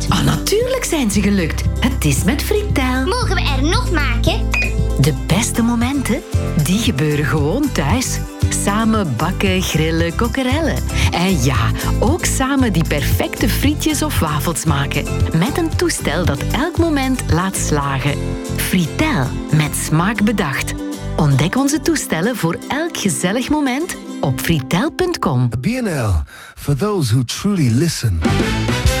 Ah, natuurlijk zijn ze gelukt. Het is met Fritel. Mogen we er nog maken? De beste momenten, die gebeuren gewoon thuis. Samen bakken, grillen, kokkerellen. En ja, ook samen die perfecte frietjes of wafels maken. Met een toestel dat elk moment laat slagen. Fritel, met smaak bedacht. Ontdek onze toestellen voor elk gezellig moment op fritel.com. BNL, for those who truly listen.